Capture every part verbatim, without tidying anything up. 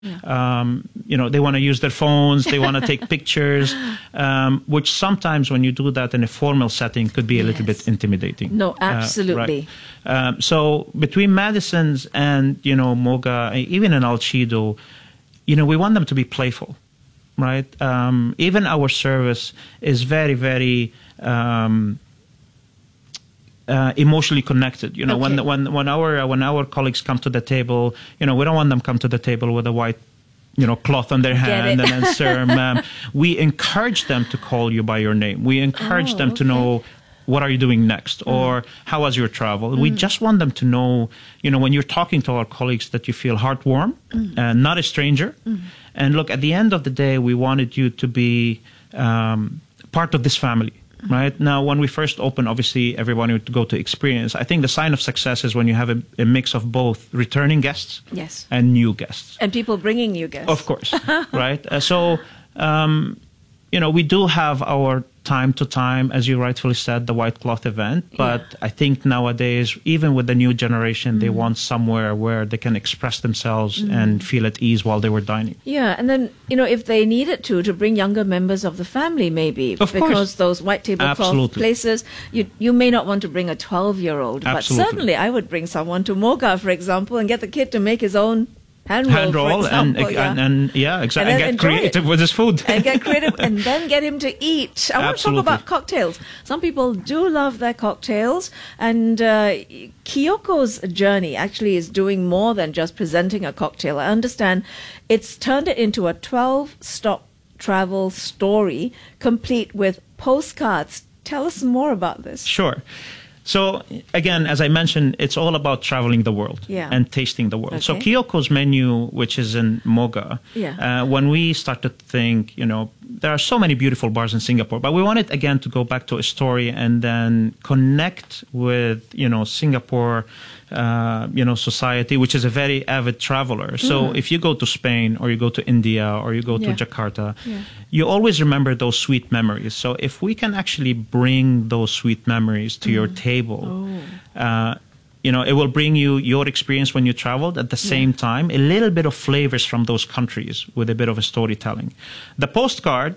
Yeah. Um, you know, they want to use their phones, they want to take pictures, um, which sometimes when you do that in a formal setting could be a little Yes. bit intimidating. No, absolutely. Uh, right. um, so between Madison's and, you know, Moga, even in Alcedo, you know, we want them to be playful, right? Um, even our service is very, very... Um, Uh, emotionally connected. You know, Okay. when when when our when our colleagues come to the table, you know, we don't want them come to the table with a white, you know, cloth on their Get hand it. and then sir, ma'am. We encourage them to call you by your name. We encourage Oh, them to okay. know what are you doing next, or how was your travel. We just want them to know, you know, when you're talking to our colleagues, that you feel heartwarm and not a stranger. And look, at the end of the day, we wanted you to be um, part of this family. Right now, when we first opened, obviously everyone would go to experience. I think the sign of success is when you have a, a mix of both returning guests Yes. and new guests. And people bringing you guests. Of course, right? Uh, so, um, you know, we do have our time to time, as you rightfully said, the white cloth event. But Yeah. I think nowadays, even with the new generation, they want somewhere where they can express themselves and feel at ease while they were dining. Yeah, and then, you know, if they needed to, to bring younger members of the family, maybe. Of because course. those white tablecloth Absolutely. places, you you may not want to bring a twelve-year-old. But Absolutely. certainly I would bring someone to Moga, for example, and get the kid to make his own hand roll, Hand roll for and, example, yeah. and, and yeah, exactly. And And, then get enjoy creative it. with his food. and get creative, and then get him to eat. I want to talk Absolutely. about cocktails. Some people do love their cocktails, and uh, Kyoko's journey actually is doing more than just presenting a cocktail. I understand it's turned it into a twelve-stop travel story, complete with postcards. Tell us more about this. Sure. So again, as I mentioned, it's all about traveling the world Yeah. and tasting the world. So Okay. Kyoko's menu, which is in Moga, Yeah. uh, when we started to think, you know, there are so many beautiful bars in Singapore, but we wanted again to go back to a story and then connect with, you know, Singapore, uh, you know, society, which is a very avid traveler. So if you go to Spain or you go to India or you go Yeah. to Jakarta, Yeah. you always remember those sweet memories. So if we can actually bring those sweet memories to your table, uh, you know, it will bring you your experience when you traveled. At the same time, a little bit of flavors from those countries with a bit of a storytelling. The postcard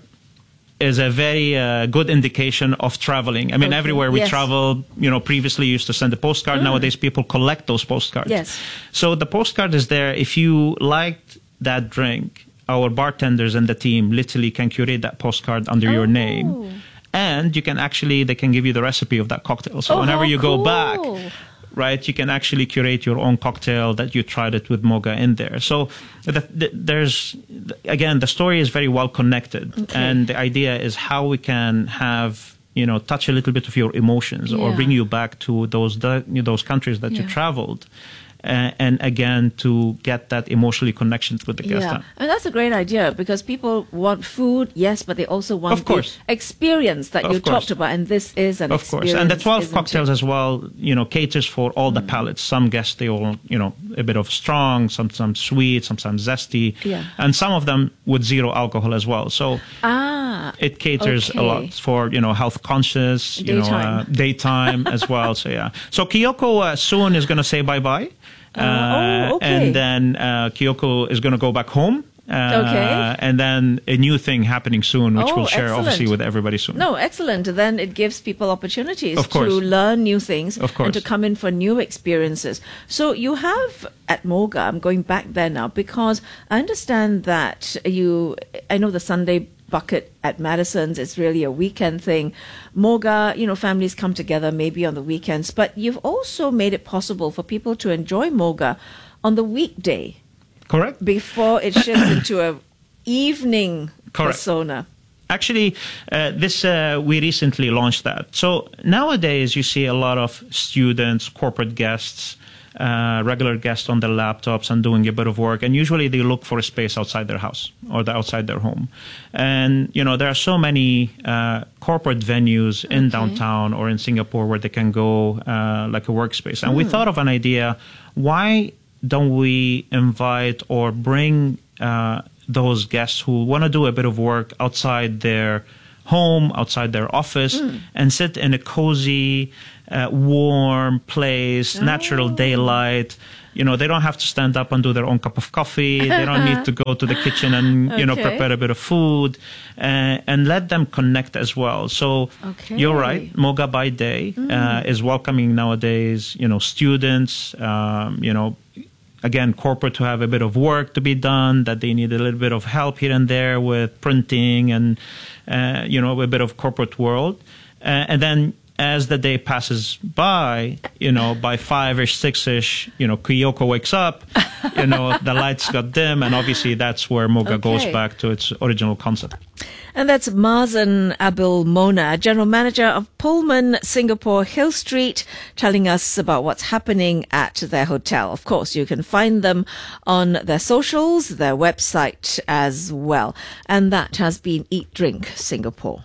is a very uh, good indication of traveling. I mean, Okay. everywhere we Yes. travel, you know, previously you used to send a postcard. Nowadays, people collect those postcards. Yes. So the postcard is there. If you liked that drink, our bartenders and the team literally can curate that postcard under your Oh. name. And you can actually, they can give you the recipe of that cocktail. So Oh, whenever how you go cool. back, right, you can actually curate your own cocktail that you tried it with Moga in there. So the, the, there's, again, the story is very well connected. Okay. And the idea is how we can have, you know, touch a little bit of your emotions or Yeah. bring you back to those, those countries that you Yeah. traveled. Uh, and again, to get that emotionally connection with the guest. Yeah, and that's a great idea because people want food, yes, but they also want Of course. the experience that Of you course. talked about, and this is an Of experience. course, and the twelve isn't cocktails it? as well, you know, caters for all the palates. Some guests, they all, you know, a bit of strong, some some sweet, sometimes zesty, Yeah. and some of them with zero alcohol as well. So Ah, it caters okay. a lot for, you know, health conscious, you know, Daytime. uh, daytime as well. So yeah, so Kyoko uh, soon is going to say bye bye. Uh, oh, okay. And then uh, Kyoko is going to go back home. Uh, Okay. And then a new thing happening soon, which Oh, we'll share obviously excellent. with everybody soon. No, excellent. Then it gives people opportunities Of course. to learn new things Of course. and to come in for new experiences. So you have at Moga, I'm going back there now because I understand that you, I know the Sunday bucket at Madison's is really a weekend thing. Moga, you know, families come together maybe on the weekends, but you've also made it possible for people to enjoy Moga on the weekday Correct? before it shifts into a evening Correct. persona. Actually, uh, this uh, we recently launched that. So nowadays, you see a lot of students, corporate guests, uh, regular guests on their laptops and doing a bit of work. And usually they look for a space outside their house or the, outside their home. And, you know, there are so many uh, corporate venues in Okay. downtown or in Singapore where they can go uh, like a workspace. And we thought of an idea, why don't we invite or bring uh, those guests who want to do a bit of work outside their home, outside their office, and sit in a cozy, uh, warm place, natural daylight, You know, they don't have to stand up and do their own cup of coffee. They don't need to go to the kitchen and, you know, Okay. prepare a bit of food, uh, and let them connect as well. So Okay. you're right. Moga by Day uh, is welcoming nowadays, you know, students, um, you know, again, corporate who have a bit of work to be done, that they need a little bit of help here and there with printing and, uh, you know, a bit of corporate world. Uh, and then as the day passes by, you know, by five-ish, six-ish, you know, Kyoko wakes up, you know, the lights got dim, and obviously that's where Moga goes Okay. back to its original concept. And that's Mazen Abil Mona, General Manager of Pullman Singapore Hill Street, telling us about what's happening at their hotel. Of course, you can find them on their socials, their website as well. And that has been Eat Drink Singapore.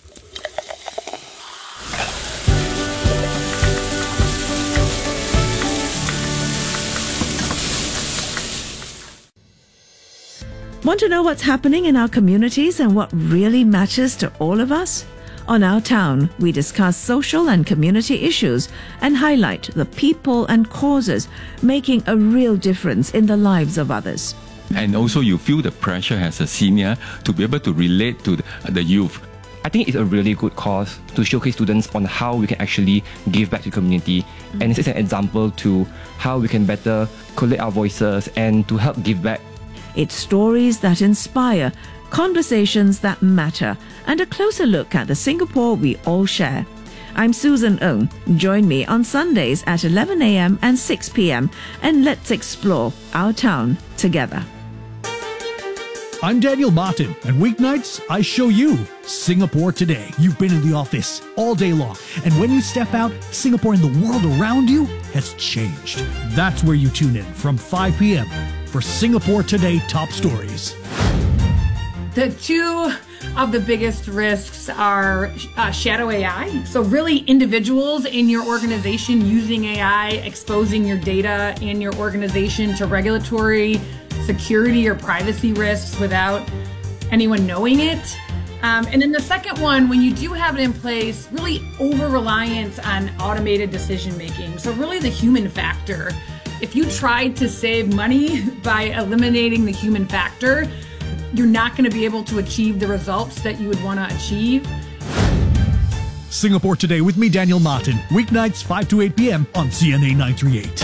Want to know what's happening in our communities and what really matters to all of us? On Our Town, we discuss social and community issues and highlight the people and causes making a real difference in the lives of others. And also you feel the pressure as a senior to be able to relate to the, the youth. I think it's a really good cause to showcase students on how we can actually give back to the community. Mm-hmm. And it's an example to how we can better collect our voices and to help give back. It's stories that inspire, conversations that matter, and a closer look at the Singapore we all share. I'm Susan Ng. Join me on Sundays at eleven a.m. and six p.m. and let's explore our town together. I'm Daniel Martin, and weeknights, I show you Singapore Today. You've been in the office all day long, and when you step out, Singapore and the world around you has changed. That's where you tune in from five p.m. for Singapore Today Top Stories. The two of the biggest risks are uh, shadow A I. So really individuals in your organization using A I, exposing your data in your organization to regulatory, security, or privacy risks without anyone knowing it. Um, and then the second one, when you do have it in place, really over-reliance on automated decision-making. So really the human factor. If you tried to save money by eliminating the human factor, you're not going to be able to achieve the results that you would want to achieve. Singapore Today with me, Daniel Martin. Weeknights, five to eight p.m. on C N A nine thirty-eight.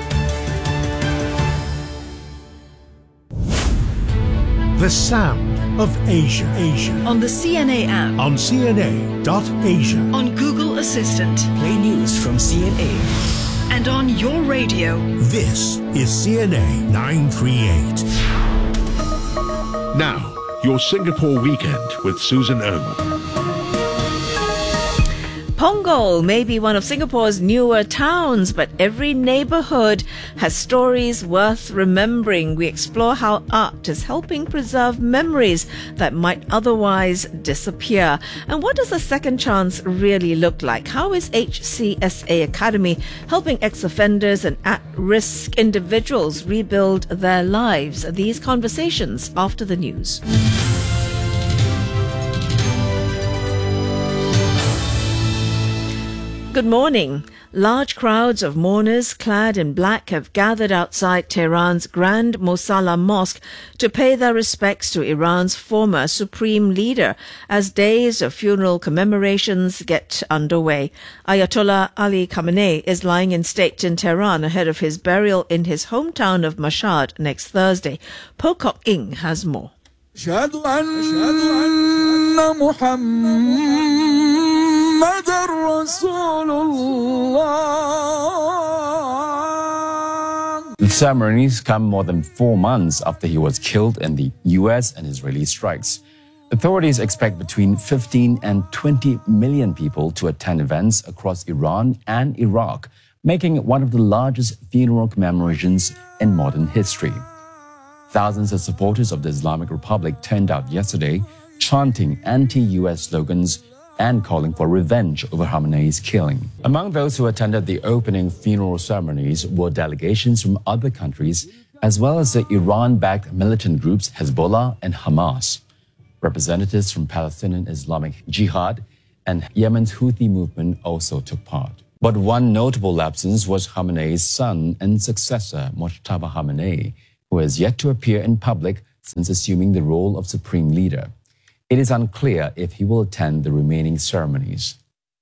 The sound of Asia. Asia. On the C N A app. On C N A dot Asia. On Google Assistant. Play news from C N A. And on your radio. This is C N A nine thirty-eight. Now, your Singapore weekend with Susan Ng. Punggol may be one of Singapore's newer towns, but every neighborhood has stories worth remembering. We explore how art is helping preserve memories that might otherwise disappear. And what does a second chance really look like? How is H C S A Academy helping ex-offenders and at-risk individuals rebuild their lives? These conversations after the news. Good morning. Large crowds of mourners clad in black have gathered outside Tehran's Grand Mosalla Mosque to pay their respects to Iran's former supreme leader as days of funeral commemorations get underway. Ayatollah Ali Khamenei is lying in state in Tehran ahead of his burial in his hometown of Mashhad next Thursday. Pocock Ing has more. The ceremonies come more than four months after he was killed in the U S and Israeli strikes. Authorities expect between fifteen and twenty million people to attend events across Iran and Iraq, making it one of the largest funeral commemorations in modern history. Thousands of supporters of the Islamic Republic turned out yesterday, chanting anti-U S slogans and calling for revenge over Khamenei's killing. Among those who attended the opening funeral ceremonies were delegations from other countries, as well as the Iran-backed militant groups Hezbollah and Hamas. Representatives from Palestinian Islamic Jihad and Yemen's Houthi movement also took part. But one notable absence was Khamenei's son and successor, Mojtaba Khamenei, who has yet to appear in public since assuming the role of supreme leader. It is unclear if he will attend the remaining ceremonies.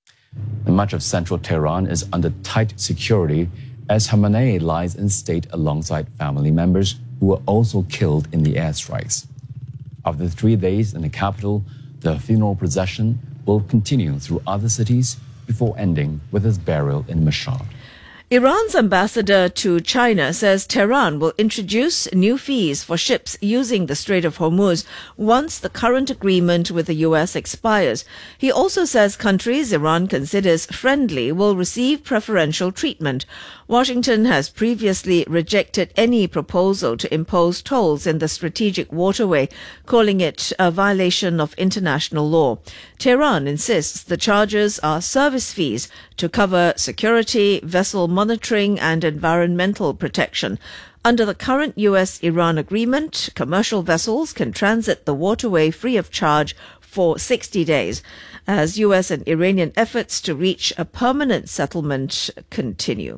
Much of central Tehran is under tight security as Khamenei lies in state alongside family members who were also killed in the airstrikes. After three days in the capital, the funeral procession will continue through other cities before ending with his burial in Mashhad. Iran's ambassador to China says Tehran will introduce new fees for ships using the Strait of Hormuz once the current agreement with the U S expires. He also says countries Iran considers friendly will receive preferential treatment. Washington has previously rejected any proposal to impose tolls in the strategic waterway, calling it a violation of international law. Tehran insists the charges are service fees to cover security, vessel monitoring and environmental protection. Under the current U S-Iran agreement, commercial vessels can transit the waterway free of charge for sixty days, as U S and Iranian efforts to reach a permanent settlement continue.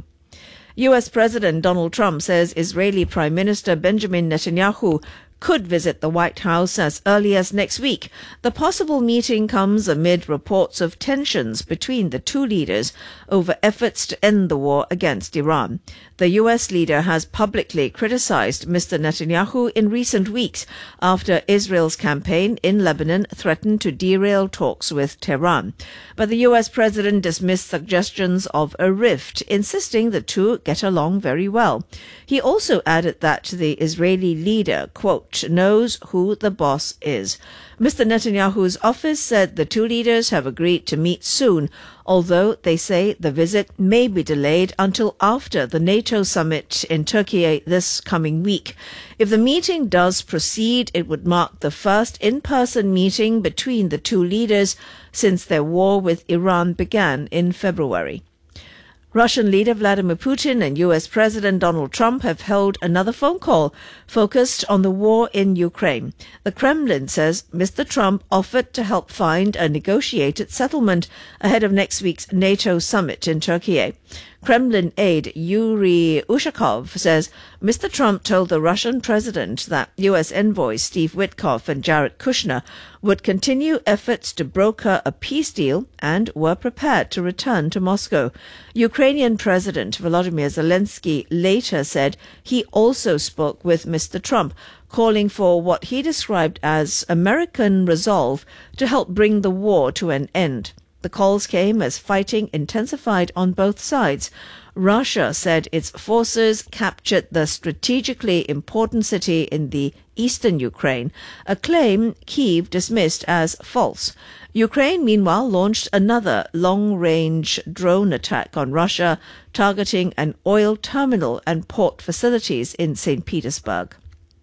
U S President Donald Trump says Israeli Prime Minister Benjamin Netanyahu could visit the White House as early as next week. The possible meeting comes amid reports of tensions between the two leaders over efforts to end the war against Iran. The U S leader has publicly criticized Mister Netanyahu in recent weeks after Israel's campaign in Lebanon threatened to derail talks with Tehran. But the U S president dismissed suggestions of a rift, insisting the two get along very well. He also added that the Israeli leader, quote, knows who the boss is. Mister Netanyahu's office said the two leaders have agreed to meet soon, although they say the visit may be delayed until after the NATO summit in Turkey this coming week. If the meeting does proceed, it would mark the first in-person meeting between the two leaders since their war with Iran began in February. Russian leader Vladimir Putin and U S President Donald Trump have held another phone call focused on the war in Ukraine. The Kremlin says Mister Trump offered to help find a negotiated settlement ahead of next week's NATO summit in Turkey. Kremlin aide Yuri Ushakov says Mister Trump told the Russian president that U S envoys Steve Witkoff and Jared Kushner would continue efforts to broker a peace deal and were prepared to return to Moscow. Ukrainian President Volodymyr Zelensky later said he also spoke with Mister Trump, calling for what he described as American resolve to help bring the war to an end. The calls came as fighting intensified on both sides. Russia said its forces captured the strategically important city in the eastern Ukraine, a claim Kyiv dismissed as false. Ukraine, meanwhile, launched another long-range drone attack on Russia, targeting an oil terminal and port facilities in Saint Petersburg.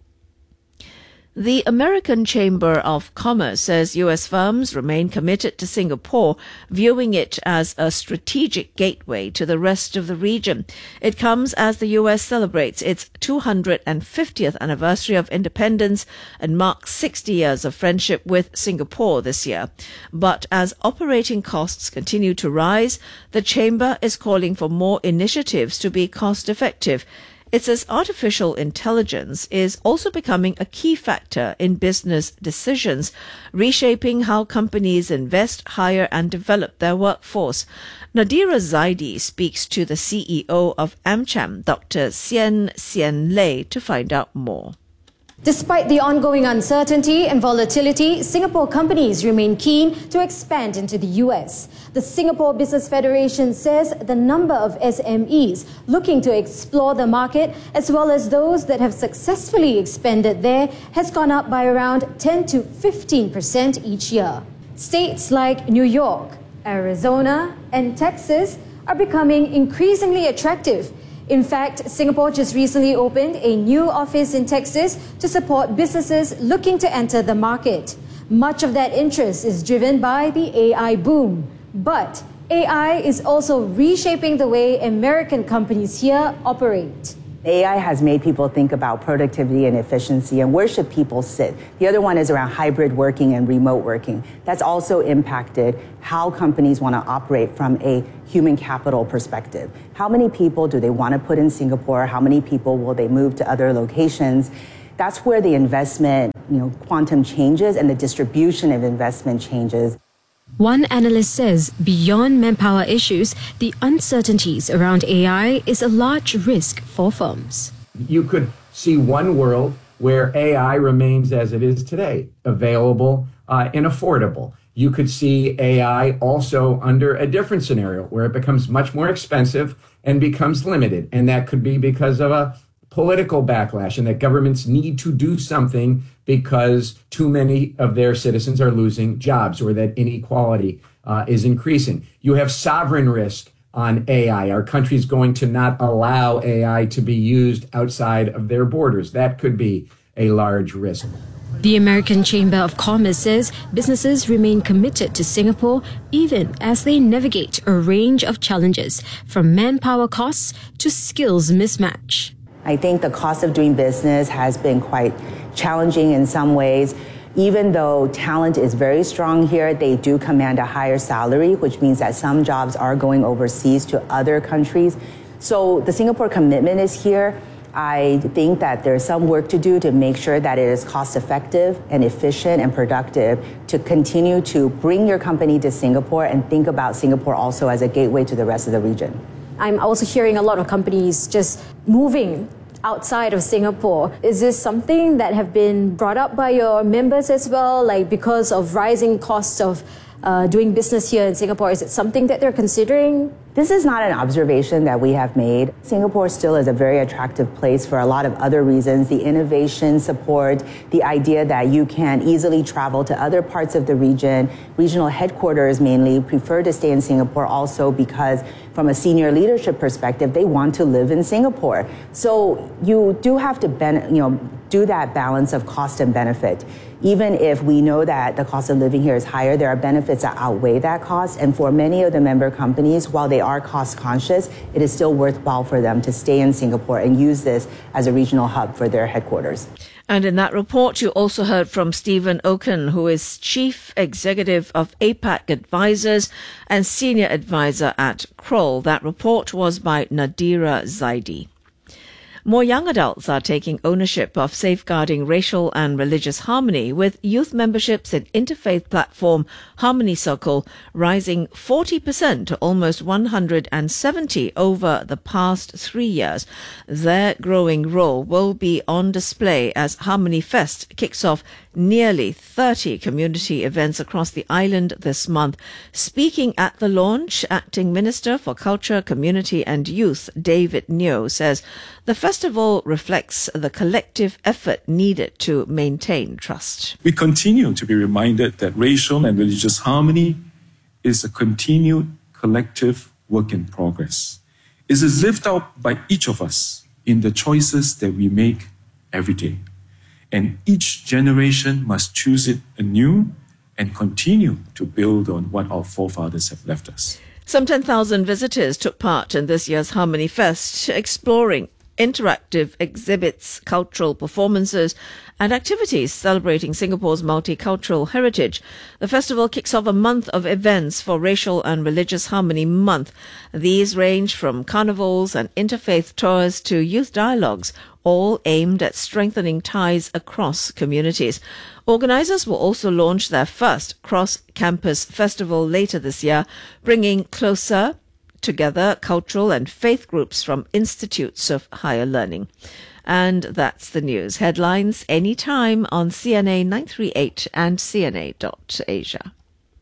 The American Chamber of Commerce says U S firms remain committed to Singapore, viewing it as a strategic gateway to the rest of the region. It comes as the U S celebrates its two hundred fiftieth anniversary of independence and marks sixty years of friendship with Singapore this year. But as operating costs continue to rise, the Chamber is calling for more initiatives to be cost-effective. It says artificial intelligence is also becoming a key factor in business decisions, reshaping how companies invest, hire and develop their workforce. Nadira Zaidi speaks to the C E O of AmCham, Doctor Xian Xian Lei, to find out more. Despite the ongoing uncertainty and volatility, Singapore companies remain keen to expand into the U S. The Singapore Business Federation says the number of S M Es looking to explore the market, as well as those that have successfully expanded there, has gone up by around ten to fifteen percent each year. States like New York, Arizona, and Texas are becoming increasingly attractive. In fact, Singapore just recently opened a new office in Texas to support businesses looking to enter the market. Much of that interest is driven by the A I boom. But A I is also reshaping the way American companies here operate. A I has made people think about productivity and efficiency and where should people sit. The other one is around hybrid working and remote working. That's also impacted how companies want to operate from a human capital perspective. How many people do they want to put in Singapore? How many people will they move to other locations? That's where the investment, you know, quantum changes and the distribution of investment changes. One analyst says beyond manpower issues, the uncertainties around A I is a large risk for firms. You could see one world where A I remains as it is today, available uh, and affordable. You could see A I also under a different scenario where it becomes much more expensive and becomes limited. And that could be because of a political backlash and that governments need to do something because too many of their citizens are losing jobs or that inequality uh, is increasing. You have sovereign risk on A I. Our country's going to not allow A I to be used outside of their borders. That could be a large risk. The American Chamber of Commerce says businesses remain committed to Singapore even as they navigate a range of challenges, from manpower costs to skills mismatch. I think the cost of doing business has been quite challenging in some ways. Even though talent is very strong here, they do command a higher salary, which means that some jobs are going overseas to other countries. So the Singapore commitment is here. I think that there's some work to do to make sure that it is cost effective and efficient and productive to continue to bring your company to Singapore and think about Singapore also as a gateway to the rest of the region. I'm also hearing a lot of companies just moving outside of Singapore. Is this something that have been brought up by your members as well, like because of rising costs of uh, doing business here in Singapore? Is it something that they're considering? This is not an observation that we have made. Singapore still is a very attractive place for a lot of other reasons. The innovation support, the idea that you can easily travel to other parts of the region. Regional headquarters mainly prefer to stay in Singapore also because from a senior leadership perspective, they want to live in Singapore. So you do have to ben- you know, do that balance of cost and benefit. Even if we know that the cost of living here is higher, there are benefits that outweigh that cost. And for many of the member companies, while they are cost conscious, it is still worthwhile for them to stay in Singapore and use this as a regional hub for their headquarters. And in that report, you also heard from Stephen Oken, who is Chief Executive of APAC Advisors and Senior Advisor at Kroll. That report was by Nadira Zaidi. More young adults are taking ownership of safeguarding racial and religious harmony, with youth memberships in interfaith platform Harmony Circle rising forty percent to almost one hundred seventy over the past three years. Their growing role will be on display as Harmony Fest kicks off nearly thirty community events across the island this month. Speaking at the launch, Acting Minister for Culture, Community and Youth, David Neo, says the festival reflects the collective effort needed to maintain trust. We continue to be reminded that racial and religious harmony is a continued collective work in progress. It is lived out by each of us in the choices that we make every day. And each generation must choose it anew and continue to build on what our forefathers have left us. Some ten thousand visitors took part in this year's Harmony Fest, exploring interactive exhibits, cultural performances and activities celebrating Singapore's multicultural heritage. The festival kicks off a month of events for Racial and Religious Harmony Month. These range from carnivals and interfaith tours to youth dialogues, all aimed at strengthening ties across communities. Organisers will also launch their first cross-campus festival later this year, bringing closer together cultural and faith groups from institutes of higher learning. And that's the news. Headlines anytime on C N A nine three eight and C N A dot asia.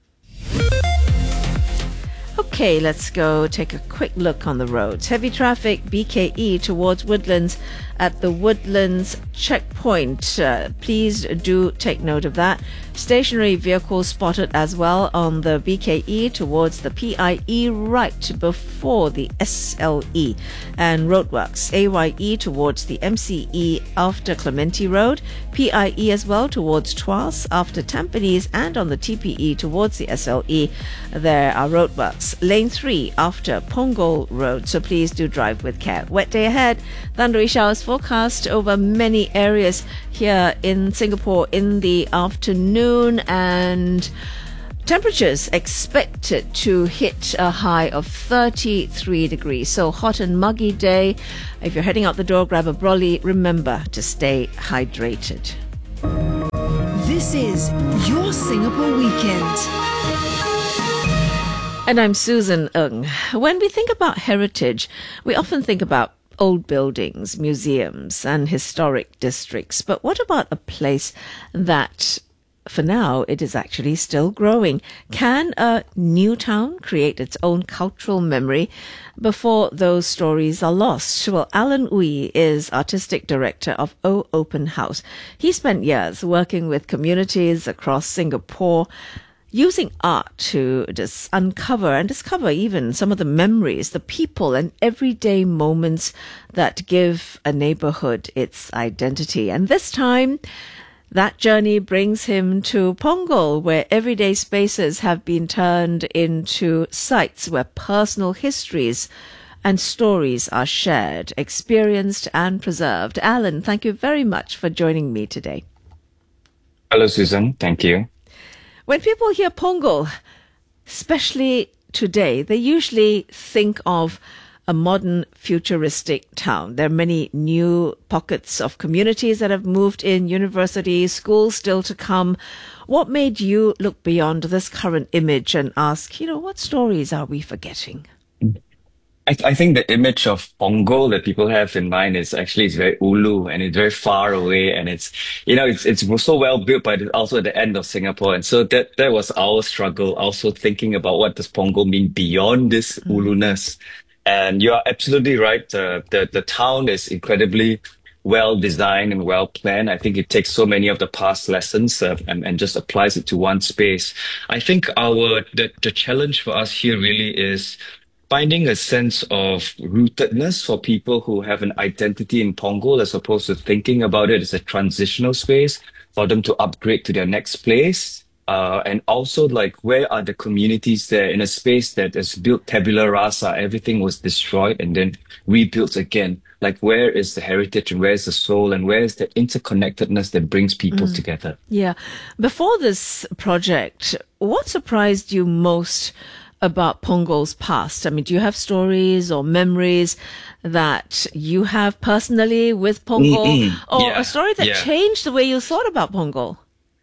Okay, let's go take a quick look on the roads. Heavy traffic, B K E towards Woodlands at the Woodlands checkpoint. Uh, please do take note of that. Stationary vehicles spotted as well on the B K E towards the P I E right before the S L E. And roadworks, A Y E towards the M C E after Clementi Road, P I E as well towards Tuas after Tampines, and on the T P E towards the S L E. There are roadworks. is lane three after Punggol Road, so please do drive with care. Wet day ahead, thundery showers forecast over many areas here in Singapore in the afternoon, and temperatures expected to hit a high of thirty-three degrees. So hot and muggy day. If you're heading out the door, grab a brolly. Remember to stay hydrated. This is your Singapore Weekend. And I'm Susan Ng. When we think about heritage, we often think about old buildings, museums, and historic districts. But what about a place that, for now, it is actually still growing? Can a new town create its own cultural memory before those stories are lost? Well, Alan Ooi is artistic director of O Open House. He spent years working with communities across Singapore, using art to just uncover and discover even some of the memories, the people and everyday moments that give a neighborhood its identity. And this time, that journey brings him to Punggol, where everyday spaces have been turned into sites where personal histories and stories are shared, experienced and preserved. Alan, thank you very much for joining me today. Hello, Susan. Thank you. When people hear Punggol, especially today, they usually think of a modern, futuristic town. There are many new pockets of communities that have moved in, universities, schools still to come. What made you look beyond this current image and ask, you know, what stories are we forgetting? I, th- I think the image of Punggol that people have in mind is actually it's very ulu and it's very far away, and it's, you know, it's it's so well built, but it's also at the end of Singapore. And so that that was our struggle, also thinking about what does Punggol mean beyond this mm. uluness. And you are absolutely right. Uh, the the town is incredibly well designed and well planned. I think it takes so many of the past lessons uh, and, and just applies it to one space. I think our the, the challenge for us here really is finding a sense of rootedness for people who have an identity in Punggol, as opposed to thinking about it as a transitional space for them to upgrade to their next place. Uh, and also, like, where are the communities there in a space that is built tabula rasa? Everything was destroyed and then rebuilt again. Like, where is the heritage and where is the soul and where is the interconnectedness that brings people mm. together? Yeah. Before this project, what surprised you most about Punggol's past? I mean, do you have stories or memories that you have personally with Punggol, Mm-mm. or yeah. a story that yeah. changed the way you thought about Punggol?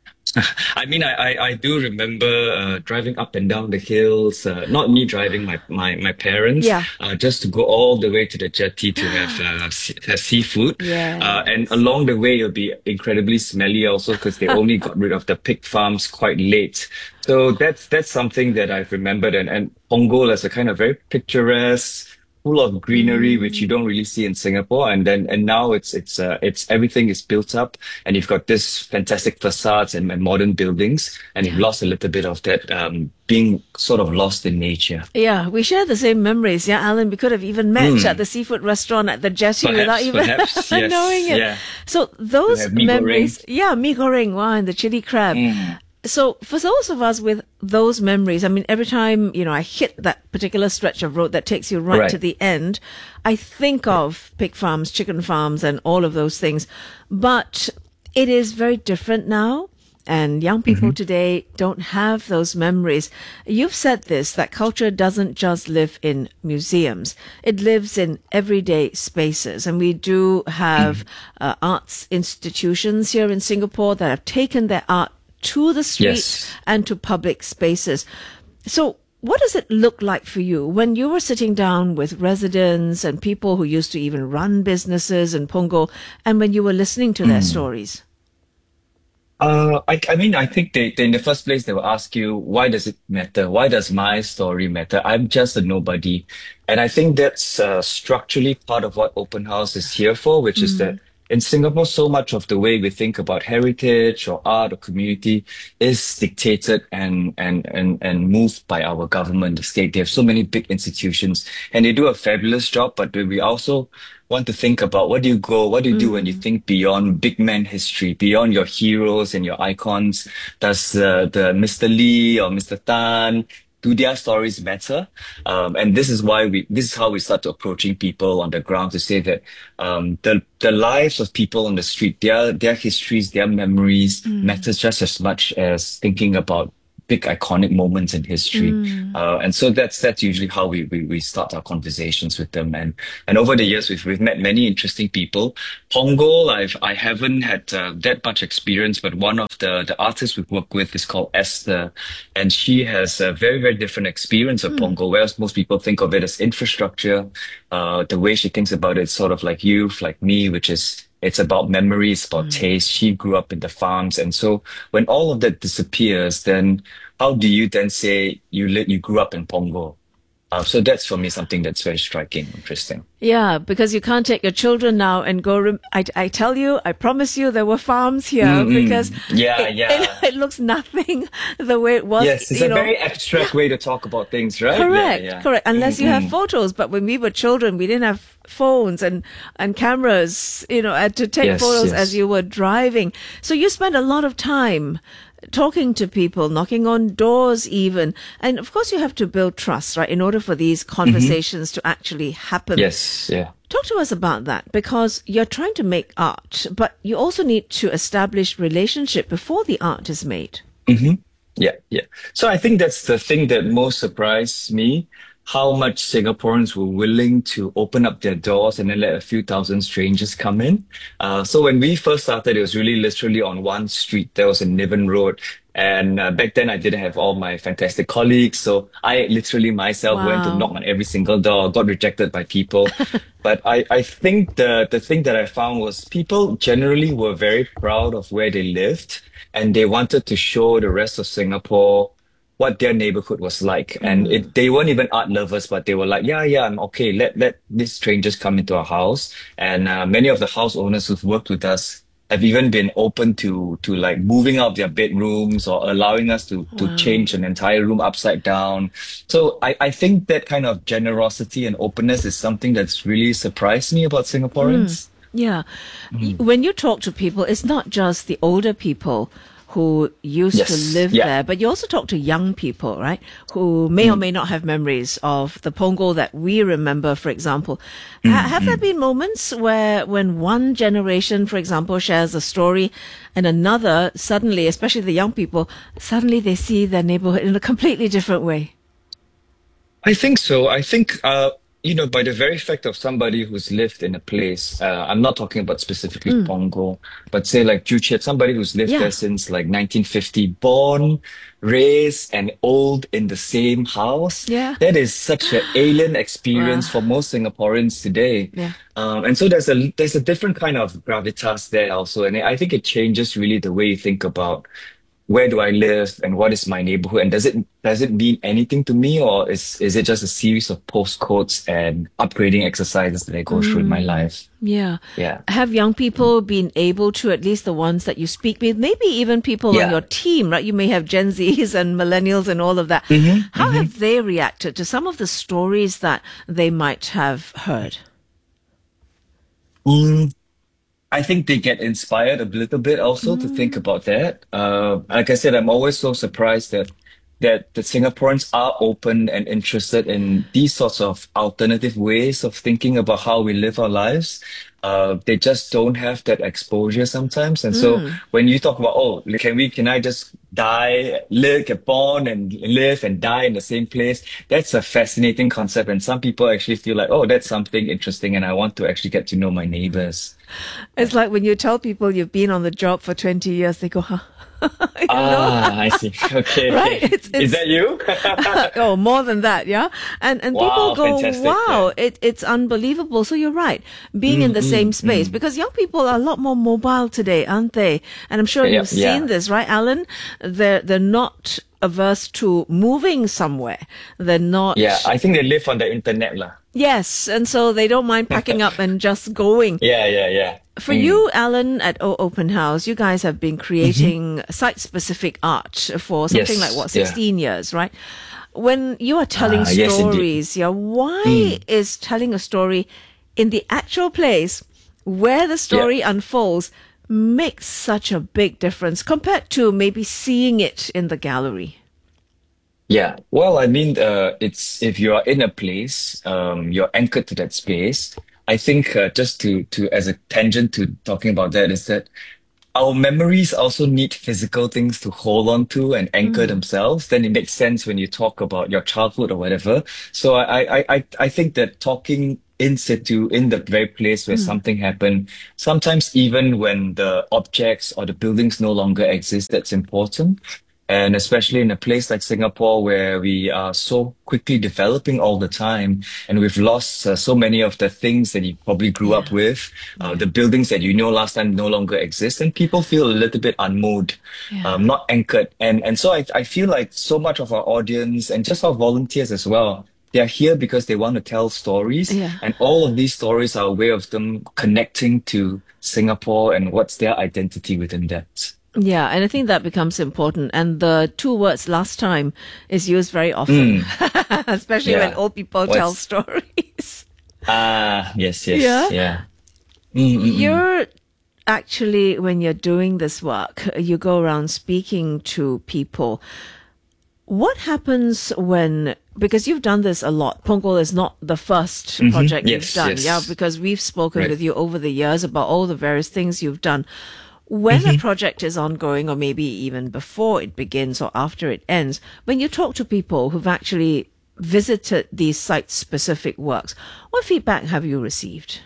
I mean, I, I, I do remember uh, driving up and down the hills, uh, not me driving, my, my, my parents, yeah. uh, just to go all the way to the jetty to have, uh, see, have seafood. Yes. Uh, and along the way, you'll be incredibly smelly also because they only got rid of the pig farms quite late. So that's that's something that I've remembered. And, and Punggol as a kind of very picturesque, full of greenery, mm. which you don't really see in Singapore. And then, and now it's, it's, uh, it's, everything is built up and you've got this fantastic facades and, and modern buildings, and yeah. you've lost a little bit of that, um, being sort of lost in nature. Yeah, we share the same memories. Yeah, Alan, we could have even met mm. at the seafood restaurant at the jetty perhaps, without even perhaps, yes, knowing it. Yeah. So those memories, yeah, mee goreng, wow, and the chili crab. Mm. So for those of us with those memories, I mean, every time, you know, I hit that particular stretch of road that takes you right, right. to the end, I think of pig farms, chicken farms, and all of those things. But it is very different now. And young people mm-hmm. today don't have those memories. You've said this, that culture doesn't just live in museums. It lives in everyday spaces. And we do have mm-hmm. uh, arts institutions here in Singapore that have taken their art to the streets yes. and to public spaces. So what does it look like for you when you were sitting down with residents and people who used to even run businesses in Punggol, and when you were listening to mm. their stories? Uh, I, I mean, I think they, they, in the first place, they will ask you, why does it matter? Why does my story matter? I'm just a nobody. And I think that's uh, structurally part of what Open House is here for, which mm. is that in Singapore, so much of the way we think about heritage or art or community is dictated and, and, and, and moved by our government, the state. They have so many big institutions and they do a fabulous job, but we also want to think about what do you go, what do you mm. do when you think beyond big man history, beyond your heroes and your icons? Does uh, the Mister Lee or Mister Tan do their stories matter? Um, and this is why we, this is how we start approaching people on the ground to say that um, the the lives of people on the street, their their histories, their memories mm. matters just as much as thinking about big iconic moments in history. Mm. Uh, and so that's that's usually how we, we we start our conversations with them. And and over the years, we've we've met many interesting people. Pongal, I've I haven't had uh, that much experience, but one of the the artists we've worked with is called Esther, and she has a very very different experience of mm. Pongal. Whereas most people think of it as infrastructure, uh, the way she thinks about it is sort of like youth, like me, which is it's about memories, about mm. taste. She grew up in the farms. And so when all of that disappears, then how do you then say you li- you grew up in Pongal? Uh, so that's for me something that's very striking, interesting. Yeah, because you can't take your children now and go, rem- I, I tell you, I promise you there were farms here mm-hmm. because yeah, it, yeah. It, it looks nothing the way it was. Yes, it's you a know. very abstract way to talk about things, right? Correct, yeah, yeah. correct. Unless mm-hmm. you have photos. But when we were children, we didn't have phones and, and cameras, you know, and to take yes, photos yes. as you were driving. So you spent a lot of time talking to people, knocking on doors even. And of course you have to build trust, right, in order for these conversations mm-hmm. to actually happen. Yes, yeah. Talk to us about that, because you're trying to make art, but you also need to establish relationship before the art is made. Mm-hmm. Yeah, yeah. So I think that's the thing that most surprised me, how much Singaporeans were willing to open up their doors and then let a few thousand strangers come in. Uh, so when we first started, it was really literally on one street. There was a Niven Road. And uh, back then I didn't have all my fantastic colleagues. So I literally myself wow. went to knock on every single door, got rejected by people. But I, I think the, the thing that I found was people generally were very proud of where they lived, and they wanted to show the rest of Singapore what their neighborhood was like. Mm. And it, they weren't even art lovers, but they were like, yeah, yeah, I'm okay. Let, let these strangers come into our house. And uh, many of the house owners who've worked with us have even been open to, to like moving out of their bedrooms or allowing us to, wow. to change an entire room upside down. So I, I think that kind of generosity and openness is something that's really surprised me about Singaporeans. Mm. Yeah. Mm. When you talk to people, it's not just the older people who used yes. to live yeah. there, but you also talk to young people, right, who may mm. or may not have memories of the Pongal that we remember, for example. Mm. Ha- have there been moments where when one generation, for example, shares a story and another suddenly, especially the young people, suddenly they see their neighborhood in a completely different way? I think so. I think... Uh, You know, by the very fact of somebody who's lived in a place, uh, I'm not talking about specifically mm. Pongal, but say like Joo Chiat, somebody who's lived yeah. there since like nineteen fifty, born, raised, and old in the same house. Yeah. That is such an alien experience wow. for most Singaporeans today. Yeah. Um, and so there's a there's a different kind of gravitas there also, and I think it changes really the way you think about where do I live and what is my neighborhood, and does it does it mean anything to me, or is is it just a series of postcodes and upgrading exercises that I go mm. through in my life? Yeah. Yeah. Have young people been able to, at least the ones that you speak with, maybe even people yeah. on your team, right? You may have Gen Zs and millennials and all of that. Mm-hmm. How mm-hmm. have they reacted to some of the stories that they might have heard? Mm. I think they get inspired a little bit also mm. to think about that. Uh, like I said, I'm always so surprised that that the Singaporeans are open and interested in these sorts of alternative ways of thinking about how we live our lives. Uh, they just don't have that exposure sometimes. And mm. so when you talk about, oh, can we, can I just die, live, get born and live and die in the same place? That's a fascinating concept. And some people actually feel like, oh, that's something interesting, and I want to actually get to know my neighbors. It's like when you tell people you've been on the job for twenty years, they go, huh? ah, I see. Okay. Right? It's, it's, Is that you? oh, more than that, yeah. And and wow, people go, fantastic. wow, yeah. it, it's unbelievable. So you're right, being mm, in the mm, same space, mm. because young people are a lot more mobile today, aren't they? And I'm sure yeah, you've yeah. seen this, right, Alan? They're they're not averse to moving somewhere. They're not. Yeah, I think they live on the internet, lah. Yes, and so they don't mind packing up and just going. Yeah, yeah, yeah. For mm. you, Alan, at O Open House, you guys have been creating mm-hmm. site-specific art for something yes, like, what, sixteen yeah. years, right? When you are telling uh, yes, stories, yeah, why mm. is telling a story in the actual place where the story yeah. unfolds makes such a big difference compared to maybe seeing it in the gallery? Yeah, well, I mean, uh, it's if you are in a place, um, you're anchored to that space. I think uh, just to to as a tangent to talking about that is that our memories also need physical things to hold on to and anchor Mm. themselves. Then it makes sense when you talk about your childhood or whatever. So I I I I think that talking in situ in the very place where Mm. something happened, sometimes even when the objects or the buildings no longer exist, that's important. And especially in a place like Singapore, where we are so quickly developing all the time, and we've lost uh, so many of the things that you probably grew up with, uh, the buildings that you know last time no longer exist, and people feel a little bit unmoved, Yeah. um, not anchored. And and so I, I feel like so much of our audience and just our volunteers as well, they are here because they want to tell stories, Yeah. and all of these stories are a way of them connecting to Singapore and what's their identity within that. Yeah, and I think that becomes important. And the two words last time is used very often, especially Yeah. when old people tell What's- stories. Ah, yes, yes, Yeah? yeah. Mm, mm, mm. You're actually, when you're doing this work, you go around speaking to people. What happens when, because you've done this a lot, Punggol is not the first Mhm. project Yes, you've done, yes. yeah, because we've spoken Right. with you over the years about all the various things you've done. When a Mhm. project is ongoing, or maybe even before it begins or after it ends, when you talk to people who've actually visited these site-specific works, what feedback have you received?